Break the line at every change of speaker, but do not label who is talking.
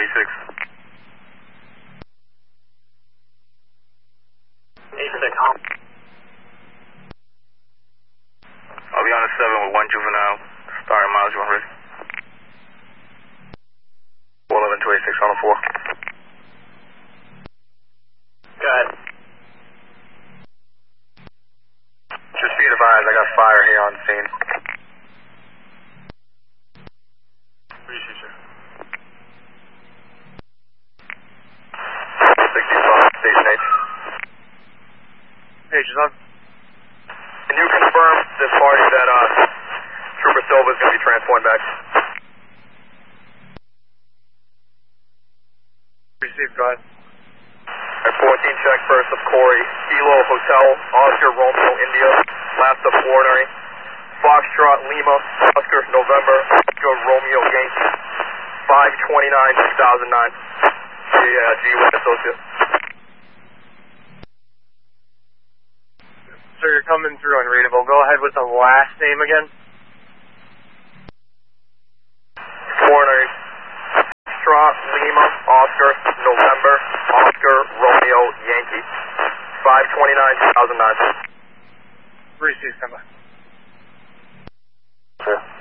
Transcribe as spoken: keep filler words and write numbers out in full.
six.
eight six.
I'll be on the seven with one juvenile. Starting miles, you want ready? four eleven two eighty-six on the four.
Go ahead.
Just be advised, I got fire here on scene.
Appreciate you.
sixty-five, station eight.
Page is on.
Can you confirm this party that uh, Trooper Silva is going to be transporting back?
Received, go ahead.
At fourteen, check first of Corey, Kilo Hotel, Oscar Romeo India, last of ordinary, Foxtrot Lima, Oscar November, Oscar Romeo Yankee, five twenty-nine two thousand nine. Yeah, G one Associate.
Sir, you're coming through unreadable. Go ahead with the last name again.
Ordinary, Foxtrot Lima, Oscar November, Oscar Romeo Yankee, five twenty-nine two thousand nine.
Received, come on.
Sure.